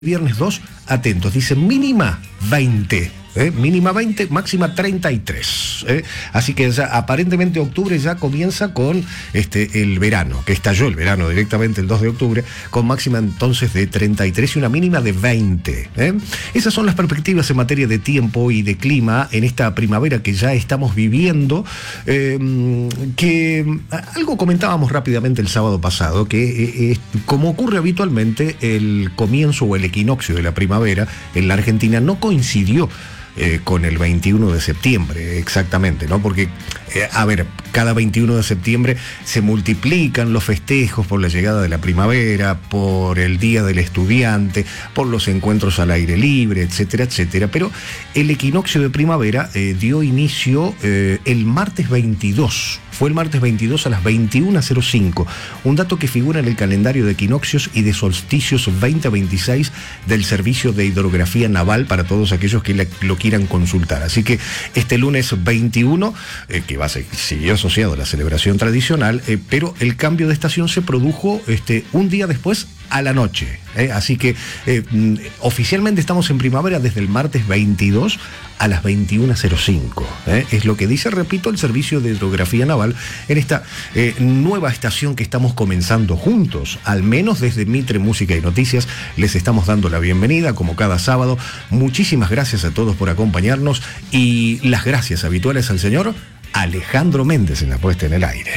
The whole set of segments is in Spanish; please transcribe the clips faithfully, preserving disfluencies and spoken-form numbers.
Viernes dos, atentos, dice mínima veinte. ¿Eh? Mínima veinte, máxima treinta y tres. ¿eh? Así que ya, aparentemente octubre ya comienza con este, el verano, que estalló el verano directamente el dos de octubre, con máxima entonces de treinta y tres y una mínima de veinte. ¿eh? Esas son las perspectivas en materia de tiempo y de clima en esta primavera que ya estamos viviendo, eh, que algo comentábamos rápidamente el sábado pasado, que eh, eh, como ocurre habitualmente, el comienzo o el equinoccio de la primavera en la Argentina no coincidió Eh, con el veintiuno de septiembre, exactamente, ¿no? Porque, eh, a ver, cada veintiuno de septiembre se multiplican los festejos por la llegada de la primavera, por el Día del Estudiante, por los encuentros al aire libre, etcétera, etcétera. Pero el equinoccio de primavera eh, dio inicio eh, el martes veintidós. Fue el martes veintidós a las veintiuna cero cinco, un dato que figura en el calendario de equinoccios y de solsticios veinte veintiséis del Servicio de Hidrografía Naval para todos aquellos que lo quieran consultar. Así que este lunes veintiuno, eh, que va a ser, siguió asociado a la celebración tradicional, eh, pero el cambio de estación se produjo este, un día después a la noche. Eh, así que eh, oficialmente estamos en primavera desde el martes veintidós a las veintiuna cero cinco. Eh, es lo que dice, repito, el Servicio de Hidrografía Naval en esta eh, nueva estación que estamos comenzando juntos. Al menos desde Mitre Música y Noticias les estamos dando la bienvenida, como cada sábado. Muchísimas gracias a todos por acompañarnos y las gracias habituales al señor Alejandro Méndez en la puesta en el aire.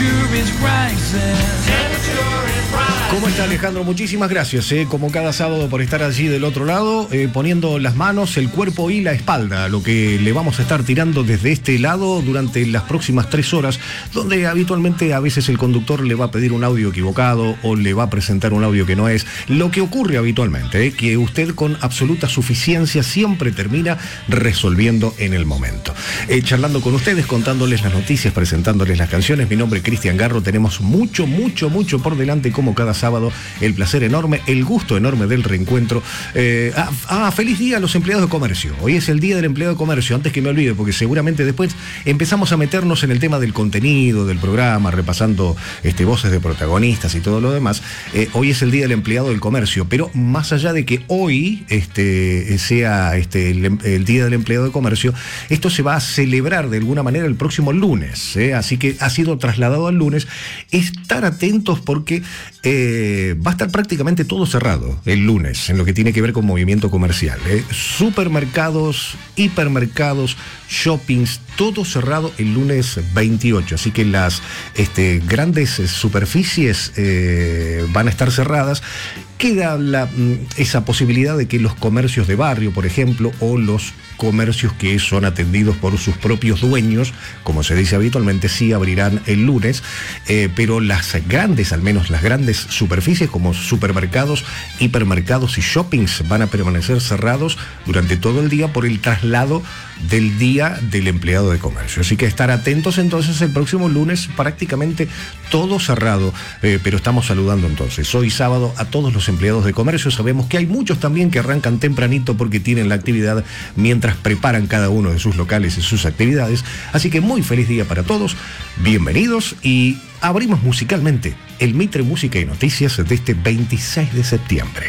¿Cómo está, Alejandro? Muchísimas gracias, eh, como cada sábado, por estar allí del otro lado, eh, poniendo las manos, el cuerpo y la espalda, lo que le vamos a estar tirando desde este lado durante las próximas tres horas, donde habitualmente a veces el conductor le va a pedir un audio equivocado o le va a presentar un audio que no es, lo que ocurre habitualmente, eh, que usted con absoluta suficiencia siempre termina resolviendo en el momento. Eh, charlando con ustedes, contándoles las noticias, presentándoles las canciones, mi nombre es Cristian Garro, tenemos mucho, mucho, mucho por delante como cada sábado, el placer enorme, el gusto enorme del reencuentro. Eh, ah, ah, feliz día a los empleados de comercio. Hoy es el día del empleado de comercio, antes que me olvide, porque seguramente después empezamos a meternos en el tema del contenido, del programa, repasando este, voces de protagonistas y todo lo demás. Eh, hoy es el día del empleado del comercio, pero más allá de que hoy este, sea este, el, el día del empleado de comercio, esto se va a celebrar de alguna manera el próximo lunes, ¿eh? Así que ha sido trasladado al lunes. Estar atentos porque eh, va a estar prácticamente todo cerrado el lunes en lo que tiene que ver con movimiento comercial. ¿eh? Supermercados, hipermercados, shoppings, todo cerrado el lunes veintiocho. Así que las este, grandes superficies eh, van a estar cerradas. Queda la, esa posibilidad de que los comercios de barrio, por ejemplo, o los comercios que son atendidos por sus propios dueños, como se dice habitualmente, sí abrirán el lunes, eh, pero las grandes, al menos las grandes superficies como supermercados, hipermercados y shoppings van a permanecer cerrados durante todo el día por el traslado del día del empleado de comercio. Así que estar atentos entonces el próximo lunes, prácticamente todo cerrado, eh, pero estamos saludando entonces hoy sábado a todos los empleados de comercio. Sabemos que hay muchos también que arrancan tempranito porque tienen la actividad mientras preparan cada uno de sus locales y sus actividades. Así que muy feliz día para todos, bienvenidos y abrimos musicalmente el Mitre Música y Noticias de este veintiséis de septiembre.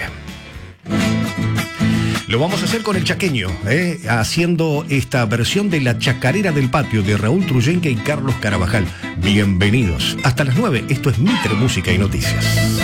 Lo vamos a hacer con el chaqueño, ¿eh? haciendo esta versión de La Chacarera del Patio de Raúl Truyenque y Carlos Carabajal. Bienvenidos. Hasta las nueve, esto es Mitre Música y Noticias.